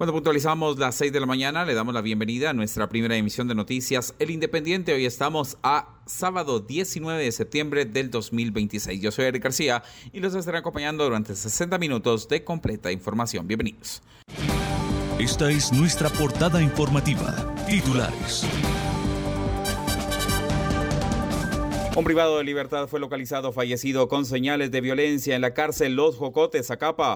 Cuando puntualizamos las 6 de la mañana, le damos la bienvenida a nuestra primera emisión de noticias El Independiente. Hoy estamos a sábado 19 de septiembre del 2026. Yo soy Eric García y los estaré acompañando durante 60 minutos de completa información. Bienvenidos. Esta es nuestra portada informativa. Titulares. Un privado de libertad fue localizado fallecido con señales de violencia en la cárcel Los Jocotes, Zacapa.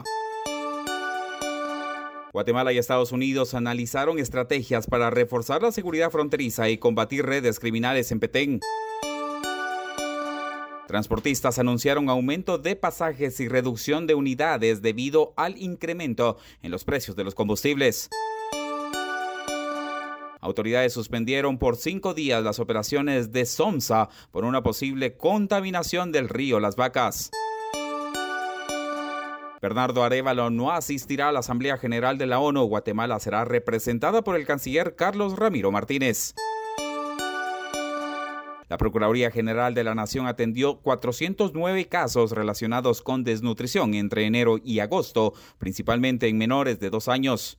Guatemala y Estados Unidos analizaron estrategias para reforzar la seguridad fronteriza y combatir redes criminales en Petén. Transportistas anunciaron aumento de pasajes y reducción de unidades debido al incremento en los precios de los combustibles. Autoridades suspendieron por 5 días las operaciones de SOMSA por una posible contaminación del río Las Vacas. Bernardo Arévalo no asistirá a la Asamblea General de la ONU. Guatemala será representada por el canciller Carlos Ramiro Martínez. La Procuraduría General de la Nación atendió 409 casos relacionados con desnutrición entre enero y agosto, principalmente en menores de 2 años.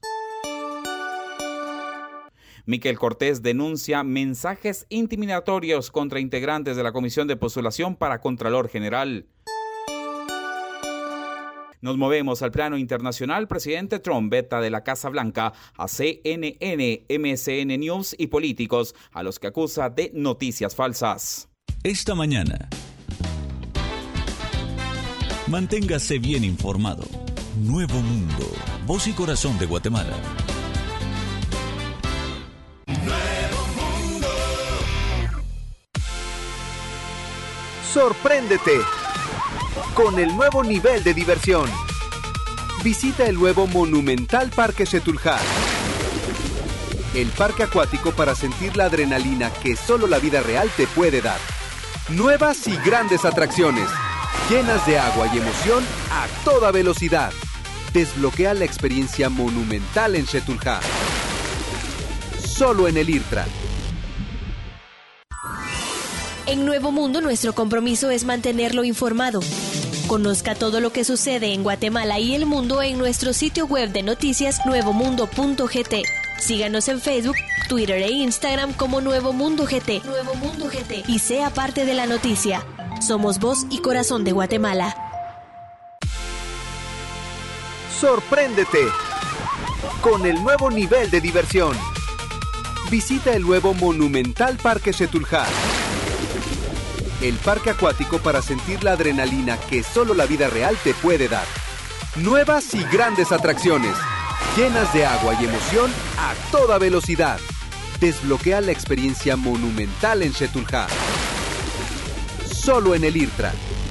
Miquel Cortés denuncia mensajes intimidatorios contra integrantes de la Comisión de Postulación para Contralor General. Nos movemos al plano internacional. Presidente Trump veta de la Casa Blanca a CNN, MSN News y políticos a los que acusa de noticias falsas. Esta mañana, manténgase bien informado. Nuevo Mundo, voz y corazón de Guatemala. Sorpréndete con el nuevo nivel de diversión. Visita el nuevo monumental Parque Xetulhá, el parque acuático para sentir la adrenalina que solo la vida real te puede dar. Nuevas y grandes atracciones, llenas de agua y emoción a toda velocidad. Desbloquea la experiencia monumental en Xetulhá. Solo en el IRTRA. En Nuevo Mundo, nuestro compromiso es mantenerlo informado. Conozca todo lo que sucede en Guatemala y el mundo en nuestro sitio web de noticias nuevomundo.gt. Síganos en Facebook, Twitter e Instagram como Nuevo Mundo GT. Nuevo Mundo GT. Y sea parte de la noticia. Somos voz y corazón de Guatemala. Sorpréndete con el nuevo nivel de diversión. Visita el nuevo monumental Parque Xetulhá, el parque acuático para sentir la adrenalina que solo la vida real te puede dar. Nuevas y grandes atracciones, llenas de agua y emoción a toda velocidad. Desbloquea la experiencia monumental en Xetulhá. Solo en el IRTRA.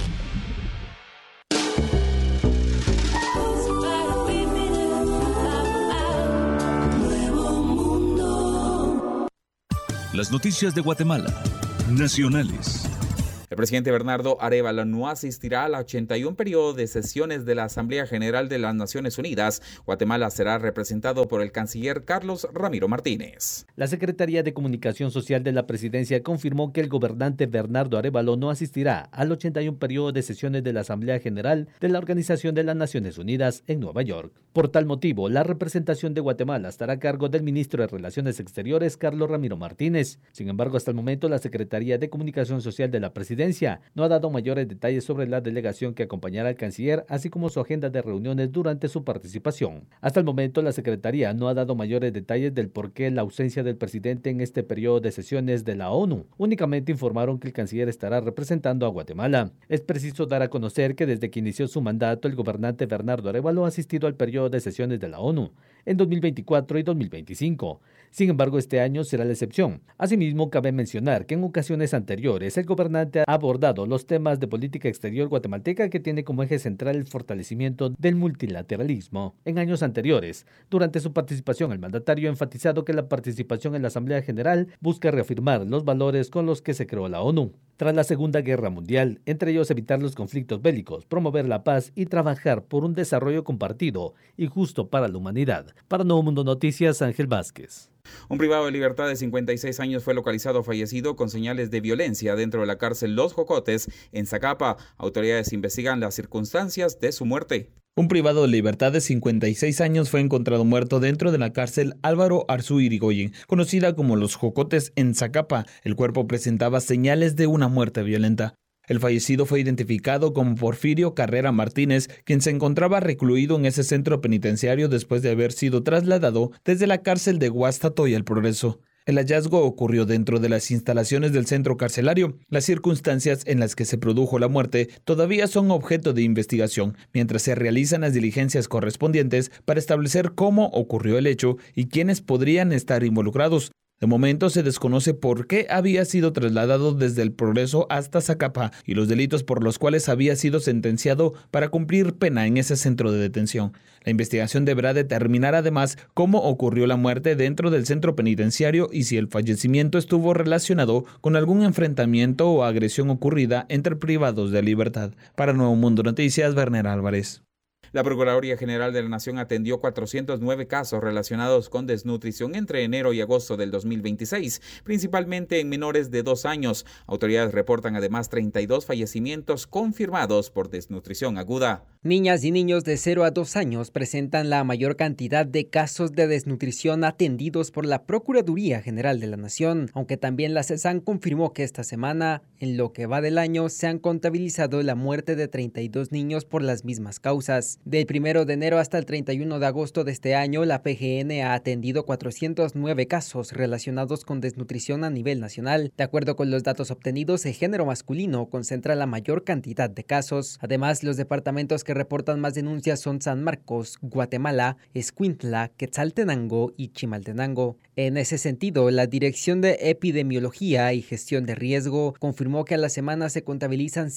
Las noticias de Guatemala, nacionales. El presidente Bernardo Arévalo no asistirá al 81 periodo de sesiones de la Asamblea General de las Naciones Unidas. Guatemala será representado por el canciller Carlos Ramiro Martínez. La Secretaría de Comunicación Social de la Presidencia confirmó que el gobernante Bernardo Arévalo no asistirá al 81 periodo de sesiones de la Asamblea General de la Organización de las Naciones Unidas en Nueva York. Por tal motivo, la representación de Guatemala estará a cargo del ministro de Relaciones Exteriores, Carlos Ramiro Martínez. Sin embargo, hasta el momento, la Secretaría de Comunicación Social de la Presidencia no ha dado mayores detalles sobre la delegación que acompañará al canciller, así como su agenda de reuniones durante su participación. Hasta el momento, la Secretaría no ha dado mayores detalles del porqué la ausencia del presidente en este periodo de sesiones de la ONU. Únicamente informaron que el canciller estará representando a Guatemala. Es preciso dar a conocer que desde que inició su mandato, el gobernante Bernardo Arévalo ha asistido al periodo de sesiones de la ONU en 2024 y 2025. Sin embargo, este año será la excepción. Asimismo, cabe mencionar que en ocasiones anteriores el gobernante ha abordado los temas de política exterior guatemalteca que tiene como eje central el fortalecimiento del multilateralismo. En años anteriores, durante su participación, el mandatario ha enfatizado que la participación en la Asamblea General busca reafirmar los valores con los que se creó la ONU. Tras la Segunda Guerra Mundial, entre ellos evitar los conflictos bélicos, promover la paz y trabajar por un desarrollo compartido y justo para la humanidad. Para Nuevo Mundo Noticias, Ángel Vázquez. Un privado de libertad de 56 años fue localizado fallecido con señales de violencia dentro de la cárcel Los Jocotes en Zacapa. Autoridades investigan las circunstancias de su muerte. Un privado de libertad de 56 años fue encontrado muerto dentro de la cárcel Álvaro Arzú Irigoyen, conocida como Los Jocotes, en Zacapa. El cuerpo presentaba señales de una muerte violenta. El fallecido fue identificado como Porfirio Carrera Martínez, quien se encontraba recluido en ese centro penitenciario después de haber sido trasladado desde la cárcel de Guastatoya El Progreso. El hallazgo ocurrió dentro de las instalaciones del centro carcelario. Las circunstancias en las que se produjo la muerte todavía son objeto de investigación, mientras se realizan las diligencias correspondientes para establecer cómo ocurrió el hecho y quiénes podrían estar involucrados. De momento se desconoce por qué había sido trasladado desde El Progreso hasta Zacapa y los delitos por los cuales había sido sentenciado para cumplir pena en ese centro de detención. La investigación deberá determinar además cómo ocurrió la muerte dentro del centro penitenciario y si el fallecimiento estuvo relacionado con algún enfrentamiento o agresión ocurrida entre privados de libertad. Para Nuevo Mundo Noticias, Werner Álvarez. La Procuraduría General de la Nación atendió 409 casos relacionados con desnutrición entre enero y agosto del 2026, principalmente en menores de 2 años. Autoridades reportan además 32 fallecimientos confirmados por desnutrición aguda. Niñas y niños de 0 a 2 años presentan la mayor cantidad de casos de desnutrición atendidos por la Procuraduría General de la Nación, aunque también la CESAN confirmó que esta semana, en lo que va del año, se han contabilizado la muerte de 32 niños por las mismas causas. Del 1 de enero hasta el 31 de agosto de este año, la PGN ha atendido 409 casos relacionados con desnutrición a nivel nacional. De acuerdo con los datos obtenidos, el género masculino concentra la mayor cantidad de casos. Además, los departamentos que reportan más denuncias son San Marcos, Guatemala, Escuintla, Quetzaltenango y Chimaltenango. En ese sentido, la Dirección de Epidemiología y Gestión de Riesgo confirmó que a la semana se contabilizan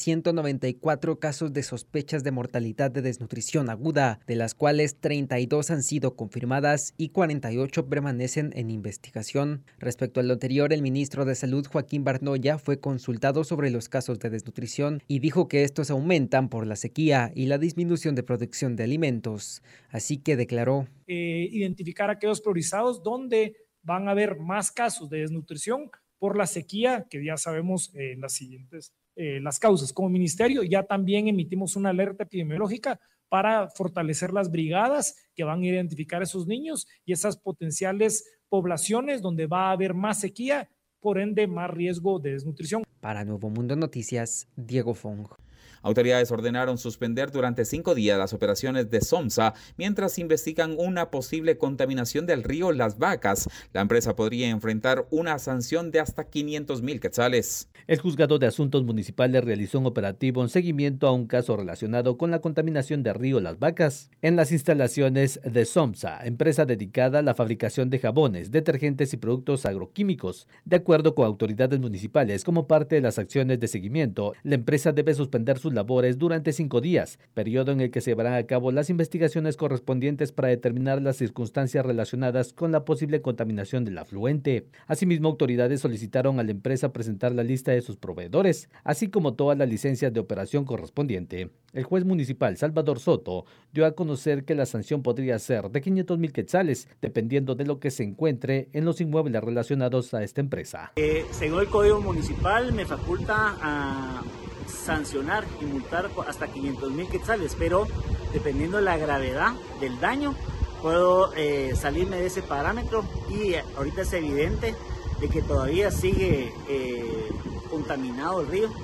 194 casos de sospechas de mortalidad de desnutrición aguda, de las cuales 32 han sido confirmadas y 48 permanecen en investigación. Respecto a lo anterior, el ministro de Salud, Joaquín Barnoya, fue consultado sobre los casos de desnutrición y dijo que estos aumentan por la sequía y la disminución de producción de alimentos. Así que declaró: identificar aquellos priorizados donde van a haber más casos de desnutrición por la sequía, que ya sabemos las siguientes las causas. Como ministerio ya también emitimos una alerta epidemiológica para fortalecer las brigadas que van a identificar a esos niños y esas potenciales poblaciones donde va a haber más sequía, por ende más riesgo de desnutrición. Para Nuevo Mundo Noticias, Diego Fong. Autoridades ordenaron suspender durante 5 días las operaciones de SOMSA mientras investigan una posible contaminación del río Las Vacas. La empresa podría enfrentar una sanción de hasta 500,000 quetzales. El Juzgado de Asuntos Municipales realizó un operativo en seguimiento a un caso relacionado con la contaminación del río Las Vacas en las instalaciones de SOMSA, empresa dedicada a la fabricación de jabones, detergentes y productos agroquímicos. De acuerdo con autoridades municipales, como parte de las acciones de seguimiento, la empresa debe suspender sus labores durante 5 días, periodo en el que se llevarán a cabo las investigaciones correspondientes para determinar las circunstancias relacionadas con la posible contaminación del afluente. Asimismo, autoridades solicitaron a la empresa presentar la lista de sus proveedores, así como todas las licencias de operación correspondiente. El juez municipal Salvador Soto dio a conocer que la sanción podría ser de 500,000 quetzales, dependiendo de lo que se encuentre en los inmuebles relacionados a esta empresa. Según el Código Municipal, me faculta a sancionar y multar hasta 500,000 quetzales, pero dependiendo de la gravedad del daño, puedo salirme de ese parámetro y ahorita es evidente de que todavía sigue contaminado el río,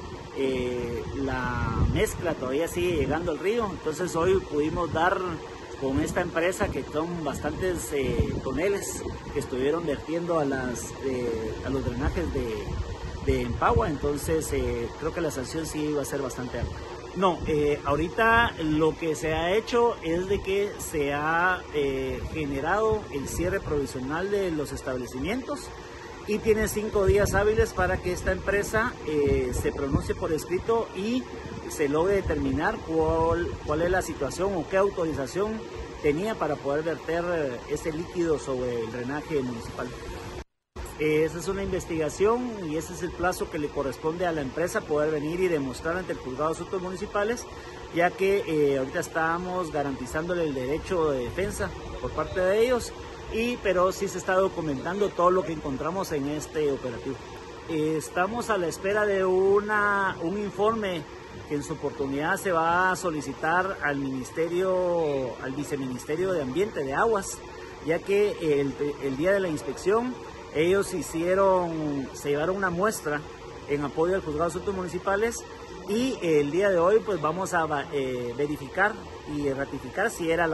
la mezcla todavía sigue llegando al río, entonces hoy pudimos dar con esta empresa que son bastantes toneles que estuvieron vertiendo a los drenajes de Empagua, entonces creo que la sanción sí va a ser bastante alta. No, ahorita lo que se ha hecho es de que se ha generado el cierre provisional de los establecimientos y tiene 5 días hábiles para que esta empresa se pronuncie por escrito y se logre determinar cuál es la situación o qué autorización tenía para poder verter ese líquido sobre el drenaje municipal. Esa es una investigación y ese es el plazo que le corresponde a la empresa poder venir y demostrar ante el Juzgado de Asuntos Municipales, ya que ahorita estamos garantizándole el derecho de defensa por parte de ellos, pero sí se está documentando todo lo que encontramos en este operativo. Estamos a la espera de un informe que en su oportunidad se va a solicitar al viceministerio de Ambiente, de Aguas, ya que el día de la inspección ellos se llevaron una muestra en apoyo al Juzgado de Asuntos Municipales, y el día de hoy pues vamos a verificar y ratificar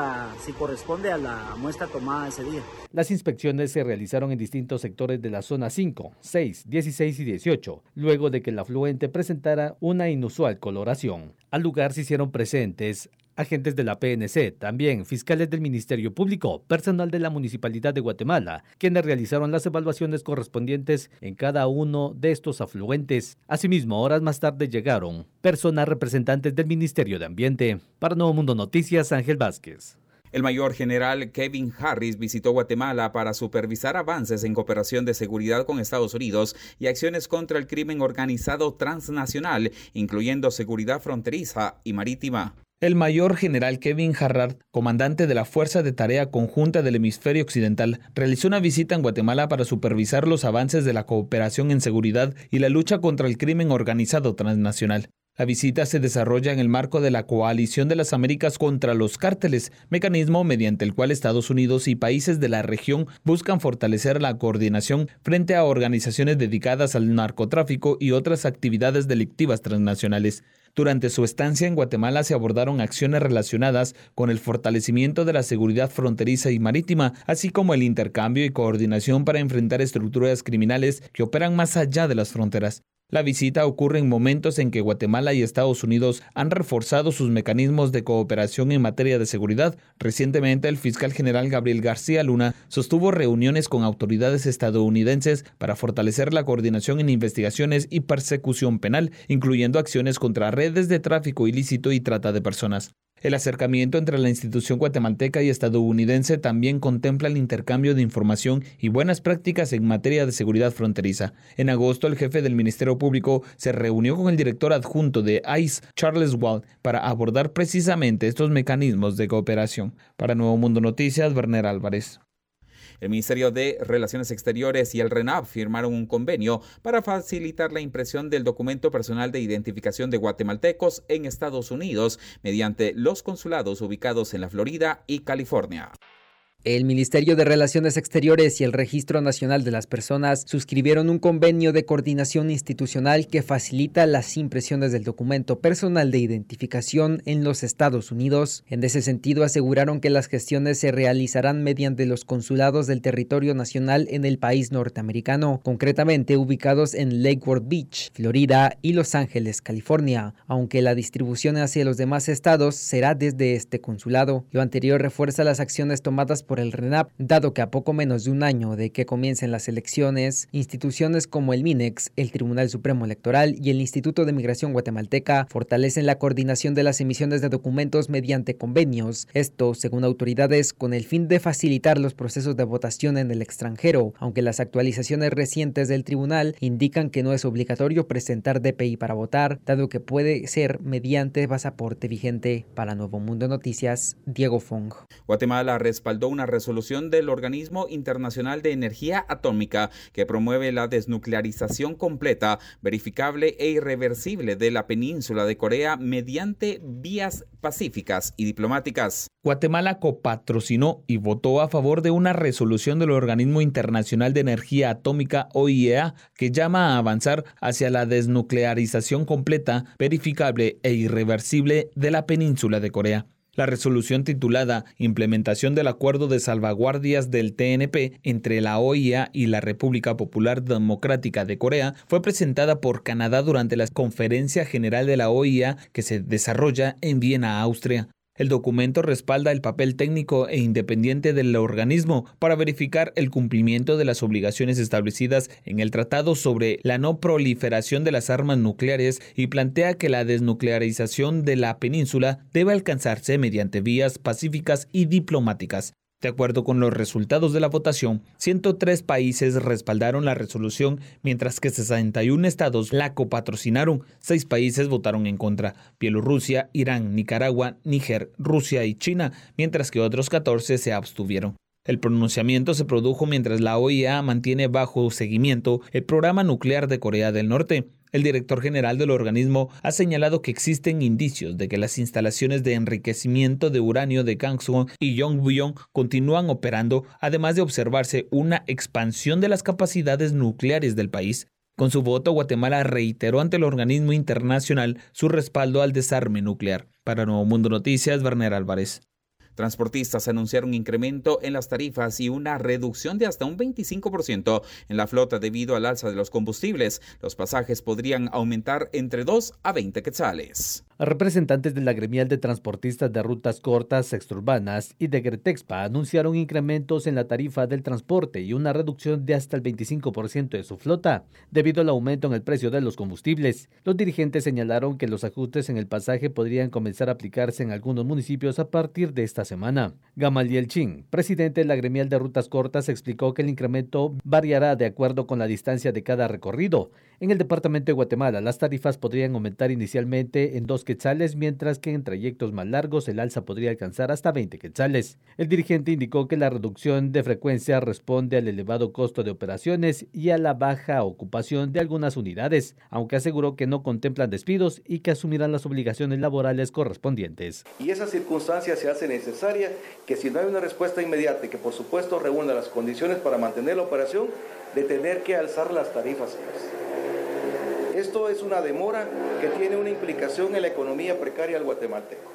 si corresponde a la muestra tomada ese día. Las inspecciones se realizaron en distintos sectores de la zona 5, 6, 16 y 18, luego de que el afluente presentara una inusual coloración. Al lugar se hicieron presentes agentes de la PNC, también fiscales del Ministerio Público, personal de la Municipalidad de Guatemala, quienes realizaron las evaluaciones correspondientes en cada uno de estos afluentes. Asimismo, horas más tarde llegaron personas representantes del Ministerio de Ambiente. Para Nuevo Mundo Noticias, Ángel Vázquez. El mayor general Kevin Harris visitó Guatemala para supervisar avances en cooperación de seguridad con Estados Unidos y acciones contra el crimen organizado transnacional, incluyendo seguridad fronteriza y marítima. El mayor general Kevin Harrard, comandante de la Fuerza de Tarea Conjunta del Hemisferio Occidental, realizó una visita en Guatemala para supervisar los avances de la cooperación en seguridad y la lucha contra el crimen organizado transnacional. La visita se desarrolla en el marco de la Coalición de las Américas contra los Cárteles, mecanismo mediante el cual Estados Unidos y países de la región buscan fortalecer la coordinación frente a organizaciones dedicadas al narcotráfico y otras actividades delictivas transnacionales. Durante su estancia en Guatemala se abordaron acciones relacionadas con el fortalecimiento de la seguridad fronteriza y marítima, así como el intercambio y coordinación para enfrentar estructuras criminales que operan más allá de las fronteras. La visita ocurre en momentos en que Guatemala y Estados Unidos han reforzado sus mecanismos de cooperación en materia de seguridad. Recientemente, el fiscal general Gabriel García Luna sostuvo reuniones con autoridades estadounidenses para fortalecer la coordinación en investigaciones y persecución penal, incluyendo acciones contra redes de tráfico ilícito y trata de personas. El acercamiento entre la institución guatemalteca y estadounidense también contempla el intercambio de información y buenas prácticas en materia de seguridad fronteriza. En agosto, el jefe del Ministerio Público se reunió con el director adjunto de ICE, Charles Wald, para abordar precisamente estos mecanismos de cooperación. Para Nuevo Mundo Noticias, Werner Álvarez. El Ministerio de Relaciones Exteriores y el RENAP firmaron un convenio para facilitar la impresión del documento personal de identificación de guatemaltecos en Estados Unidos mediante los consulados ubicados en la Florida y California. El Ministerio de Relaciones Exteriores y el Registro Nacional de las Personas suscribieron un convenio de coordinación institucional que facilita las impresiones del documento personal de identificación en los Estados Unidos. En ese sentido, aseguraron que las gestiones se realizarán mediante los consulados del territorio nacional en el país norteamericano, concretamente ubicados en Lake Worth Beach, Florida y Los Ángeles, California, aunque la distribución hacia los demás estados será desde este consulado. Lo anterior refuerza las acciones tomadas por el RENAP, dado que a poco menos de un año de que comiencen las elecciones, instituciones como el MINEX, el Tribunal Supremo Electoral y el Instituto de Migración Guatemalteca fortalecen la coordinación de las emisiones de documentos mediante convenios. Esto, según autoridades, con el fin de facilitar los procesos de votación en el extranjero, aunque las actualizaciones recientes del tribunal indican que no es obligatorio presentar DPI para votar, dado que puede ser mediante pasaporte vigente. Para Nuevo Mundo Noticias, Diego Fong. Guatemala respaldó una resolución del Organismo Internacional de Energía Atómica que promueve la desnuclearización completa, verificable e irreversible de la península de Corea mediante vías pacíficas y diplomáticas. Guatemala copatrocinó y votó a favor de una resolución del Organismo Internacional de Energía Atómica, OIEA, que llama a avanzar hacia la desnuclearización completa, verificable e irreversible de la península de Corea. La resolución titulada Implementación del Acuerdo de Salvaguardias del TNP entre la OIEA y la República Popular Democrática de Corea fue presentada por Canadá durante la Conferencia General de la OIEA que se desarrolla en Viena, Austria. El documento respalda el papel técnico e independiente del organismo para verificar el cumplimiento de las obligaciones establecidas en el Tratado sobre la no proliferación de las armas nucleares y plantea que la desnuclearización de la península debe alcanzarse mediante vías pacíficas y diplomáticas. De acuerdo con los resultados de la votación, 103 países respaldaron la resolución, mientras que 61 estados la copatrocinaron. 6 países votaron en contra: Bielorrusia, Irán, Nicaragua, Níger, Rusia y China, mientras que otros 14 se abstuvieron. El pronunciamiento se produjo mientras la OIEA mantiene bajo seguimiento el programa nuclear de Corea del Norte. El director general del organismo ha señalado que existen indicios de que las instalaciones de enriquecimiento de uranio de Gangwon y Yongbyon continúan operando, además de observarse una expansión de las capacidades nucleares del país. Con su voto, Guatemala reiteró ante el organismo internacional su respaldo al desarme nuclear. Para Nuevo Mundo Noticias, Werner Álvarez. Transportistas anunciaron un incremento en las tarifas y una reducción de hasta un 25% en la flota debido al alza de los combustibles. Los pasajes podrían aumentar entre 2 a 20 quetzales. Representantes de la gremial de transportistas de rutas cortas, extraurbanas y de Gretexpa anunciaron incrementos en la tarifa del transporte y una reducción de hasta el 25% de su flota, debido al aumento en el precio de los combustibles. Los dirigentes señalaron que los ajustes en el pasaje podrían comenzar a aplicarse en algunos municipios a partir de esta semana. Gamaliel Chin, presidente de la gremial de rutas cortas, explicó que el incremento variará de acuerdo con la distancia de cada recorrido. En el departamento de Guatemala, las tarifas podrían aumentar inicialmente en 2 quetzales, mientras que en trayectos más largos el alza podría alcanzar hasta 20 quetzales. El dirigente indicó que la reducción de frecuencia responde al elevado costo de operaciones y a la baja ocupación de algunas unidades, aunque aseguró que no contemplan despidos y que asumirán las obligaciones laborales correspondientes. Y esa circunstancia se hace necesaria que si no hay una respuesta inmediata y que por supuesto reúna las condiciones para mantener la operación, de tener que alzar las tarifas. Esto es una demora que tiene una implicación en la economía precaria del guatemalteco.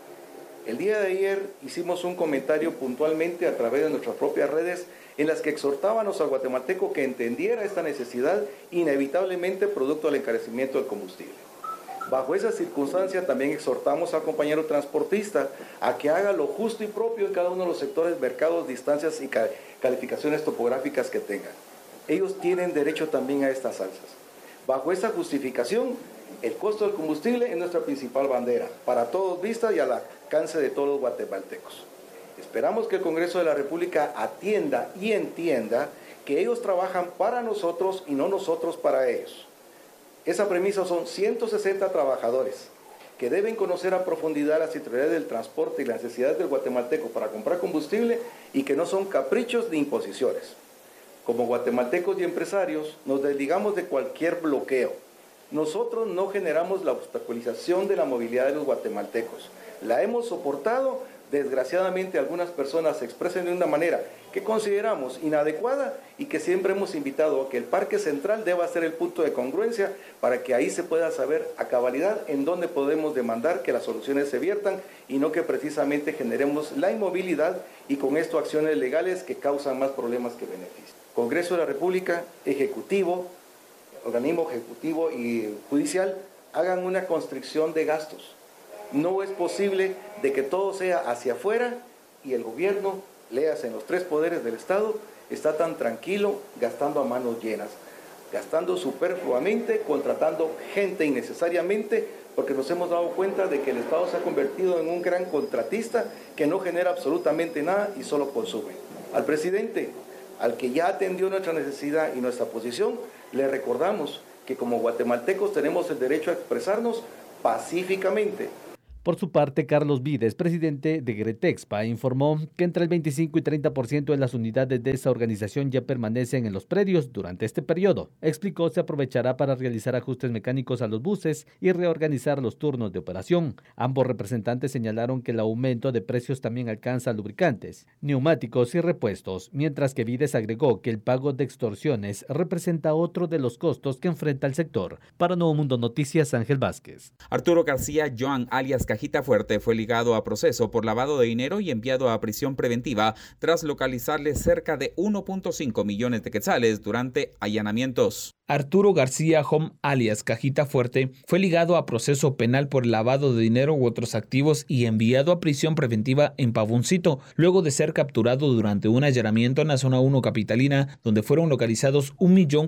El día de ayer hicimos un comentario puntualmente a través de nuestras propias redes en las que exhortábamos al guatemalteco que entendiera esta necesidad inevitablemente producto del encarecimiento del combustible. Bajo esa circunstancia también exhortamos al compañero transportista a que haga lo justo y propio en cada uno de los sectores, mercados, distancias y calificaciones topográficas que tengan. Ellos tienen derecho también a estas alzas. Bajo esa justificación, el costo del combustible es nuestra principal bandera, para todos vista y al alcance de todos los guatemaltecos. Esperamos que el Congreso de la República atienda y entienda que ellos trabajan para nosotros y no nosotros para ellos. Esa premisa son 160 trabajadores que deben conocer a profundidad las situaciones del transporte y las necesidades del guatemalteco para comprar combustible y que no son caprichos ni imposiciones. Como guatemaltecos y empresarios nos desligamos de cualquier bloqueo. Nosotros no generamos la obstaculización de la movilidad de los guatemaltecos. La hemos soportado. Desgraciadamente algunas personas se expresan de una manera que consideramos inadecuada y que siempre hemos invitado a que el Parque Central deba ser el punto de congruencia para que ahí se pueda saber a cabalidad en dónde podemos demandar que las soluciones se viertan y no que precisamente generemos la inmovilidad y con esto acciones legales que causan más problemas que beneficios. Congreso de la República, Ejecutivo, organismo ejecutivo y judicial, hagan una constricción de gastos. No es posible de que todo sea hacia afuera y el gobierno, léase en los 3 poderes del Estado, está tan tranquilo gastando a manos llenas, gastando superfluamente, contratando gente innecesariamente, porque nos hemos dado cuenta de que el Estado se ha convertido en un gran contratista que no genera absolutamente nada y solo consume. Al presidente, al que ya atendió nuestra necesidad y nuestra posición, le recordamos que como guatemaltecos tenemos el derecho a expresarnos pacíficamente. Por su parte, Carlos Vides, presidente de Gretexpa, informó que entre el 25 y 30% de las unidades de esa organización ya permanecen en los predios durante este periodo. Explicó se aprovechará para realizar ajustes mecánicos a los buses y reorganizar los turnos de operación. Ambos representantes señalaron que el aumento de precios también alcanza lubricantes, neumáticos y repuestos, mientras que Vides agregó que el pago de extorsiones representa otro de los costos que enfrenta el sector. Para Nuevo Mundo Noticias, Ángel Vázquez. Arturo García Joan, alias Cajita Fuerte, fue ligado a proceso por lavado de dinero y enviado a prisión preventiva tras localizarle cerca de 1.5 millones de quetzales durante allanamientos. Arturo García Hom, alias Cajita Fuerte, fue ligado a proceso penal por lavado de dinero u otros activos y enviado a prisión preventiva en Pavuncito, luego de ser capturado durante un allanamiento en la zona 1 capitalina, donde fueron localizados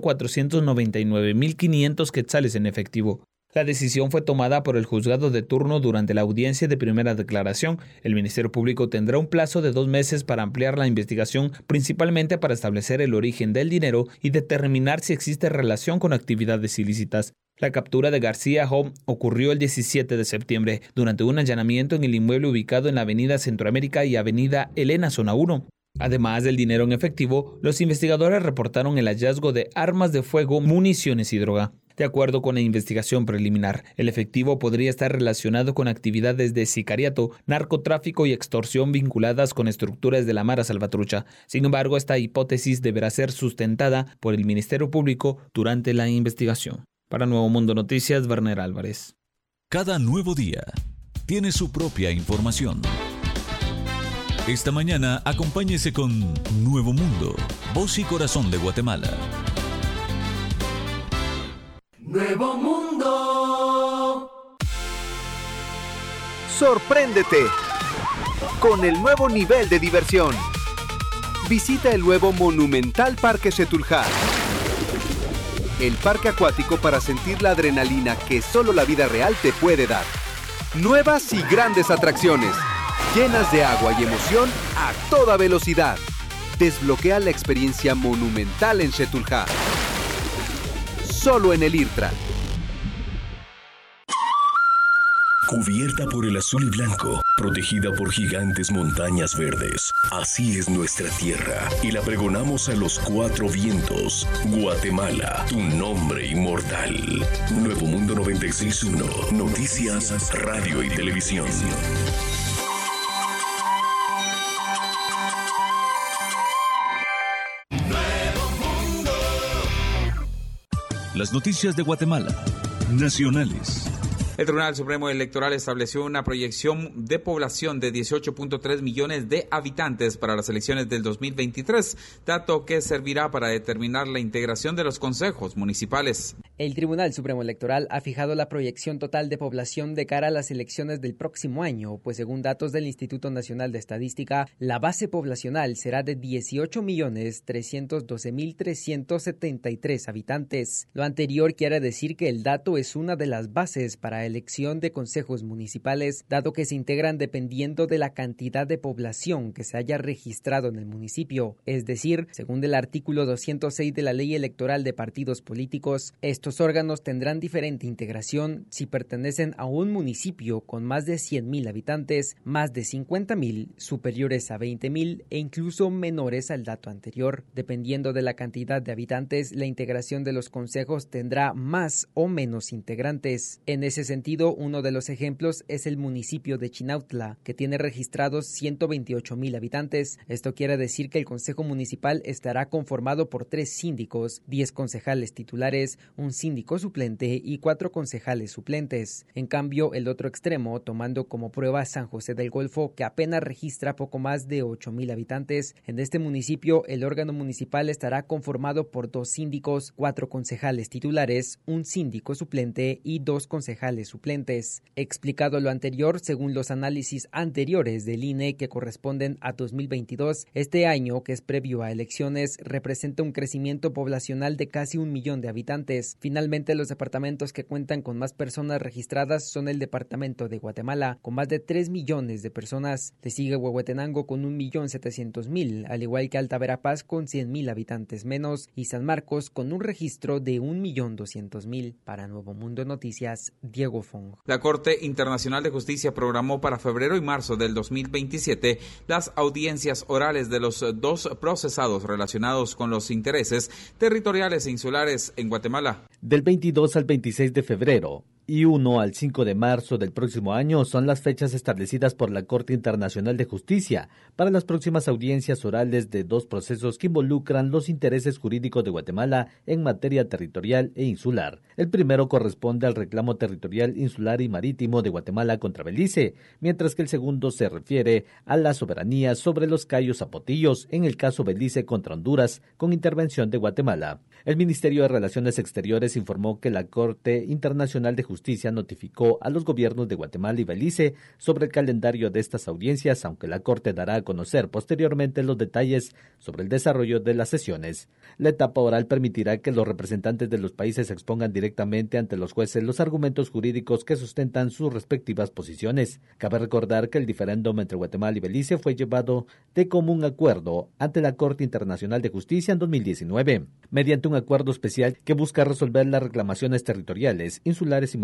1.499.500 quetzales en efectivo. La decisión fue tomada por el juzgado de turno durante la audiencia de primera declaración. El Ministerio Público tendrá un plazo de 2 meses para ampliar la investigación, principalmente para establecer el origen del dinero y determinar si existe relación con actividades ilícitas. La captura de García Hom ocurrió el 17 de septiembre, durante un allanamiento en el inmueble ubicado en la Avenida Centroamérica y Avenida Elena, Zona 1. Además del dinero en efectivo, los investigadores reportaron el hallazgo de armas de fuego, municiones y droga. de acuerdo con la investigación preliminar. El efectivo podría estar relacionado con actividades de sicariato, narcotráfico y extorsión vinculadas con estructuras de la Mara Salvatrucha. Sin embargo, esta hipótesis deberá ser sustentada por el Ministerio Público durante la investigación. Para Nuevo Mundo Noticias, Werner Álvarez. Cada nuevo día tiene su propia información. Esta mañana acompáñese con Nuevo Mundo, voz y corazón de Guatemala. Nuevo Mundo. Sorpréndete con el nuevo nivel de diversión. Visita el nuevo Monumental Parque Setúlja. El parque acuático para sentir la adrenalina que solo la vida real te puede dar. Nuevas y grandes atracciones, llenas de agua y emoción a toda velocidad. Desbloquea la experiencia monumental en Setúlja. Solo en el IRTRA. Cubierta por el azul y blanco, protegida por gigantes montañas verdes. Así es nuestra tierra y la pregonamos a los cuatro vientos. Guatemala, tu nombre inmortal. Nuevo Mundo 96.1, noticias, radio y televisión. Las noticias de Guatemala, nacionales. El Tribunal Supremo Electoral estableció una proyección de población de 18.3 millones de habitantes para las elecciones del 2023, dato que servirá para determinar la integración de los consejos municipales. El Tribunal Supremo Electoral ha fijado la proyección total de población de cara a las elecciones del próximo año, pues según datos del Instituto Nacional de Estadística, la base poblacional será de 18.312.373 habitantes. Lo anterior quiere decir que el dato es una de las bases para elección de consejos municipales, dado que se integran dependiendo de la cantidad de población que se haya registrado en el municipio. Es decir, según el artículo 206 de la Ley Electoral de Partidos Políticos, estos órganos tendrán diferente integración si pertenecen a un municipio con más de 100.000 habitantes, más de 50.000, superiores a 20.000 e incluso menores al dato anterior. Dependiendo de la cantidad de habitantes, la integración de los consejos tendrá más o menos integrantes. En ese sentido, uno de los ejemplos es el municipio de Chinautla, que tiene registrados 128.000 habitantes. Esto quiere decir que el Consejo Municipal estará conformado por 3 síndicos, 10 concejales titulares, un síndico suplente y 4 concejales suplentes. En cambio, el otro extremo, tomando como prueba San José del Golfo, que apenas registra poco más de 8.000 habitantes, en este municipio el órgano municipal estará conformado por 2 síndicos, 4 concejales titulares, un síndico suplente y 2 concejales suplentes. Explicado lo anterior, según los análisis anteriores del INE que corresponden a 2022, este año, que es previo a elecciones, representa un crecimiento poblacional de casi 1 millón de habitantes. Finalmente, los departamentos que cuentan con más personas registradas son el departamento de Guatemala, con más de 3 millones de personas. Le sigue Huehuetenango con 1.700.000, al igual que Alta Verapaz con 100.000 habitantes menos y San Marcos con un registro de 1.200.000. Para Nuevo Mundo Noticias, Diego Fong. La Corte Internacional de Justicia programó para febrero y marzo del 2027 las audiencias orales de los 2 procesados relacionados con los intereses territoriales e insulares en Guatemala. Del 22 al 26 de febrero y 1 al 5 de marzo del próximo año son las fechas establecidas por la Corte Internacional de Justicia para las próximas audiencias orales de 2 procesos que involucran los intereses jurídicos de Guatemala en materia territorial e insular. El primero corresponde al reclamo territorial insular y marítimo de Guatemala contra Belice, mientras que el segundo se refiere a la soberanía sobre los cayos zapotillos en el caso Belice contra Honduras con intervención de Guatemala. El Ministerio de Relaciones Exteriores informó que la Corte Internacional de Justicia notificó a los gobiernos de Guatemala y Belice sobre el calendario de estas audiencias, aunque la Corte dará a conocer posteriormente los detalles sobre el desarrollo de las sesiones. La etapa oral permitirá que los representantes de los países expongan directamente ante los jueces los argumentos jurídicos que sustentan sus respectivas posiciones. Cabe recordar que el diferéndum entre Guatemala y Belice fue llevado de común acuerdo ante la Corte Internacional de Justicia en 2019, mediante un acuerdo especial que busca resolver las reclamaciones territoriales, insulares y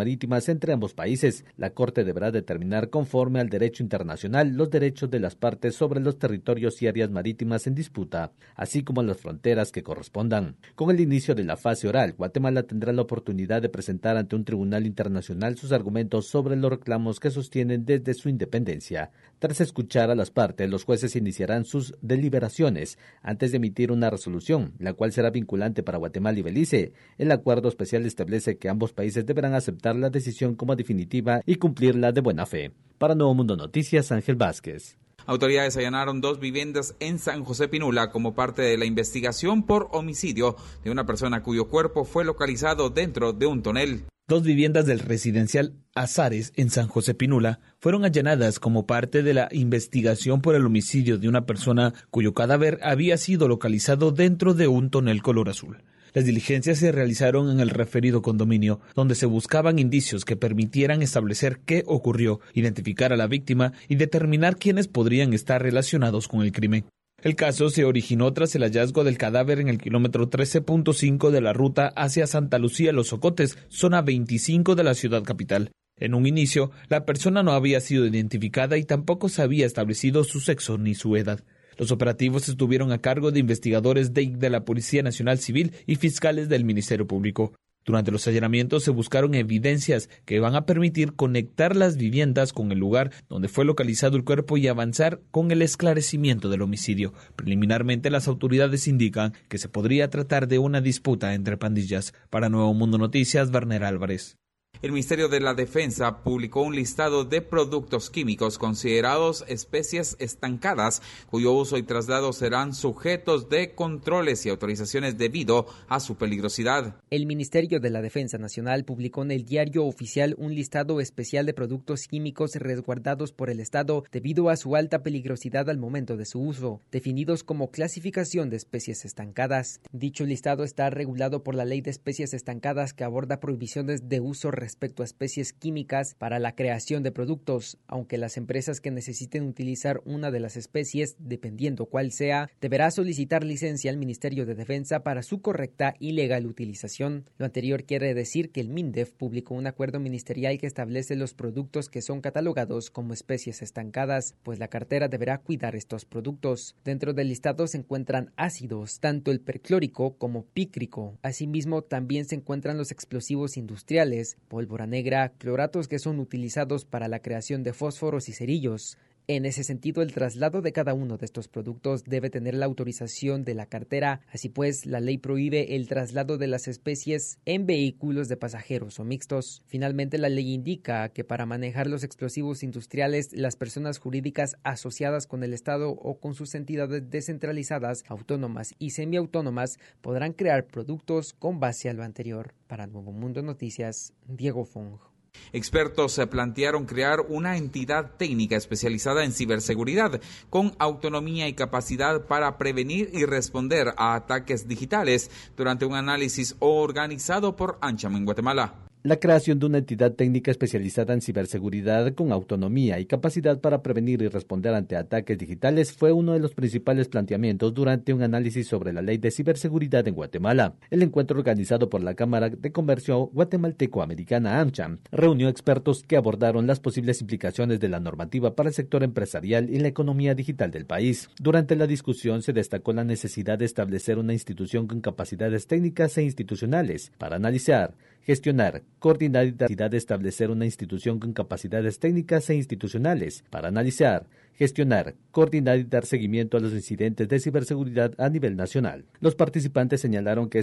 marítimas entre ambos países. La Corte deberá determinar, conforme al derecho internacional, los derechos de las partes sobre los territorios y áreas marítimas en disputa, así como las fronteras que correspondan. Con el inicio de la fase oral, Guatemala tendrá la oportunidad de presentar ante un tribunal internacional sus argumentos sobre los reclamos que sostienen desde su independencia. Tras escuchar a las partes, los jueces iniciarán sus deliberaciones antes de emitir una resolución, la cual será vinculante para Guatemala y Belice. El acuerdo especial establece que ambos países deberán aceptar la decisión como definitiva y cumplirla de buena fe. Para Nuevo Mundo Noticias, Ángel Vázquez. Autoridades allanaron 2 viviendas en San José Pinula como parte de la investigación por homicidio de una persona cuyo cuerpo fue localizado dentro de un tonel. 2 viviendas del residencial Azares en San José Pinula fueron allanadas como parte de la investigación por el homicidio de una persona cuyo cadáver había sido localizado dentro de un tonel color azul. Las diligencias se realizaron en el referido condominio, donde se buscaban indicios que permitieran establecer qué ocurrió, identificar a la víctima y determinar quiénes podrían estar relacionados con el crimen. El caso se originó tras el hallazgo del cadáver en el kilómetro 13.5 de la ruta hacia Santa Lucía Los Ocotes, zona 25 de la ciudad capital. En un inicio, la persona no había sido identificada y tampoco se había establecido su sexo ni su edad. Los operativos estuvieron a cargo de investigadores de la Policía Nacional Civil y fiscales del Ministerio Público. Durante los allanamientos se buscaron evidencias que van a permitir conectar las viviendas con el lugar donde fue localizado el cuerpo y avanzar con el esclarecimiento del homicidio. Preliminarmente, las autoridades indican que se podría tratar de una disputa entre pandillas. Para Nuevo Mundo Noticias, Werner Álvarez. El Ministerio de la Defensa publicó un listado de productos químicos considerados especies estancadas, cuyo uso y traslado serán sujetos de controles y autorizaciones debido a su peligrosidad. El Ministerio de la Defensa Nacional publicó en el Diario Oficial un listado especial de productos químicos resguardados por el Estado debido a su alta peligrosidad al momento de su uso, definidos como clasificación de especies estancadas. Dicho listado está regulado por la Ley de Especies Estancadas, que aborda prohibiciones de uso respecto a especies químicas para la creación de productos, aunque las empresas que necesiten utilizar una de las especies, dependiendo cuál sea, deberá solicitar licencia al Ministerio de Defensa para su correcta y legal utilización. Lo anterior quiere decir que el MINDEF publicó un acuerdo ministerial que establece los productos que son catalogados como especies estancadas, pues la cartera deberá cuidar estos productos. Dentro del listado se encuentran ácidos, tanto el perclórico como pícrico. Asimismo, también se encuentran los explosivos industriales, pólvora negra, cloratos que son utilizados para la creación de fósforos y cerillos. En ese sentido, el traslado de cada uno de estos productos debe tener la autorización de la cartera. Así pues, la ley prohíbe el traslado de las especies en vehículos de pasajeros o mixtos. Finalmente, la ley indica que para manejar los explosivos industriales, las personas jurídicas asociadas con el Estado o con sus entidades descentralizadas, autónomas y semiautónomas podrán crear productos con base a lo anterior. Para Nuevo Mundo Noticias, Diego Fong. Expertos se plantearon crear una entidad técnica especializada en ciberseguridad con autonomía y capacidad para prevenir y responder a ataques digitales durante un análisis organizado por AmCham en Guatemala. La creación de una entidad técnica especializada en ciberseguridad con autonomía y capacidad para prevenir y responder ante ataques digitales fue uno de los principales planteamientos durante un análisis sobre la ley de ciberseguridad en Guatemala. El encuentro, organizado por la Cámara de Comercio Guatemalteco-Americana AmCham, reunió expertos que abordaron las posibles implicaciones de la normativa para el sector empresarial y la economía digital del país. Durante la discusión se destacó la necesidad de establecer una institución con capacidades técnicas e institucionales para analizar, gestionar, coordinar y de establecer una institución con capacidades técnicas e institucionales para analizar, gestionar, coordinar y dar seguimiento a los incidentes de ciberseguridad a nivel nacional. Los participantes señalaron que